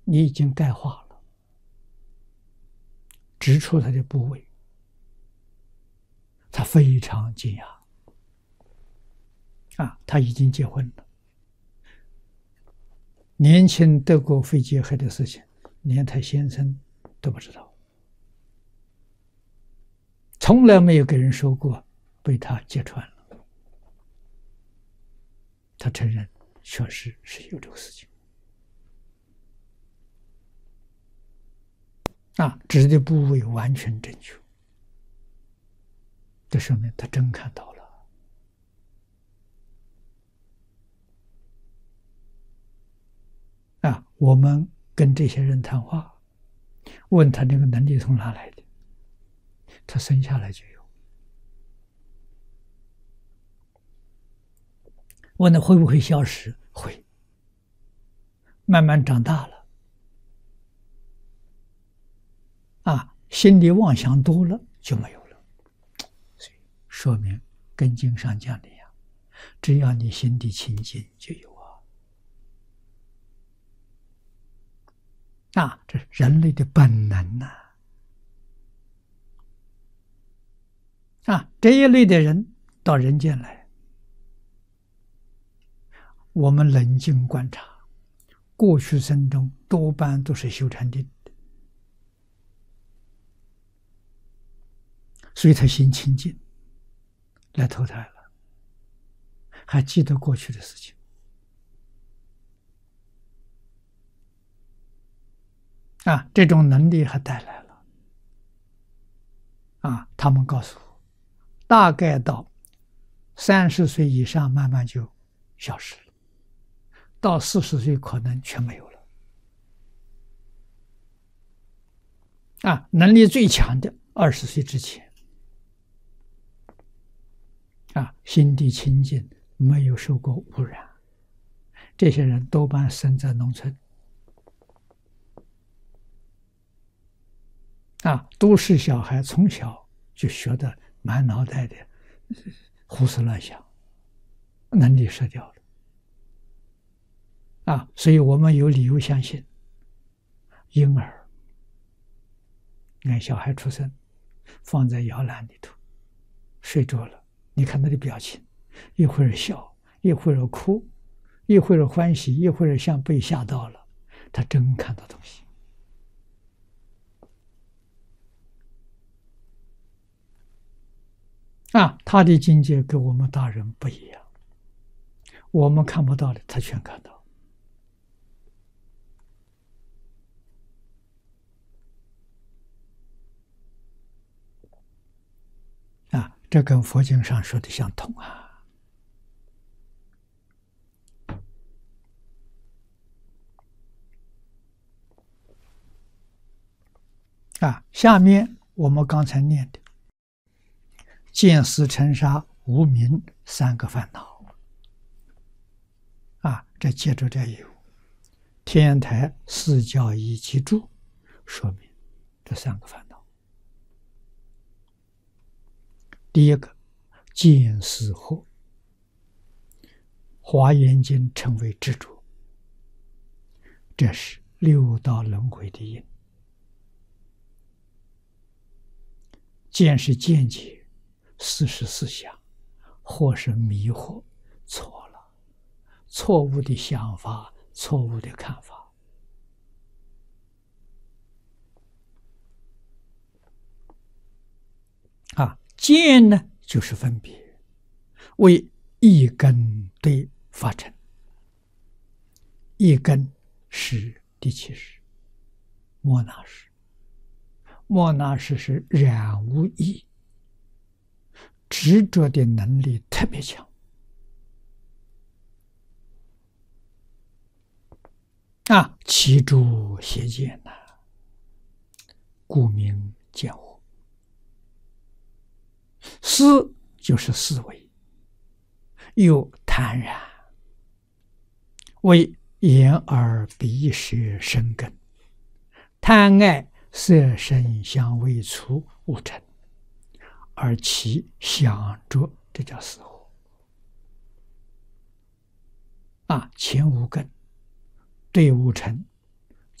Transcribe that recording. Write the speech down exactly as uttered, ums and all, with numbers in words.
你已经钙化了，指出他的部位，他非常惊讶。啊，他已经结婚了，年轻得过肺结核的事情，连他先生都不知道，从来没有给人说过，被他揭穿了。他承认确实是有这个事情。啊，指的部位完全正确，这说明他真看到了。啊，我们跟这些人谈话，问他这个能力从哪来的，他生下来就有。问他会不会消失？会。慢慢长大了，啊，心里妄想多了就没有了。所以说明跟经上讲的一样，只要你心地清净就有啊。啊，这是人类的本能呐！啊，啊，这一类的人到人间来，我们冷静观察，过去生中多半都是修禅定的，所以他心清净，来投胎了，还记得过去的事情。啊，这种能力还带来了。啊，他们告诉我，大概到三十岁以上，慢慢就消失了。到四十岁可能全没有了。啊，能力最强的二十岁之前，啊，心地清净，没有受过污染，这些人多半生在农村。啊，都市小孩从小就学得满脑袋的胡思乱想，能力失掉了。啊，所以我们有理由相信，婴儿，你看小孩出生，放在摇篮里头，睡着了，你看他的表情，一会儿笑，一会儿哭，一会儿欢喜，一会儿像被吓到了，他真看到东西。啊，他的境界跟我们大人不一样，我们看不到的，他全看到。啊，这跟佛经上说的相同啊。啊，下面我们刚才念的见思尘沙无明三个烦恼。啊，这接着这有天台四教一集注说明这三个烦恼。第一个见思惑，华严经称为执着，这是六道轮回的因。见是见解，思是思想，惑是迷惑，错了，错误的想法，错误的看法。啊，见呢就是分别，为一根对法尘。一根是第七识，莫那识。莫那识是染无意，执着的能力特别强。啊，其诸邪见呐，故名见惑。思就是思维，又贪然，为眼耳鼻舌身根，贪爱色声香味触五尘，而其想着，这叫思惑。啊，前五根对五尘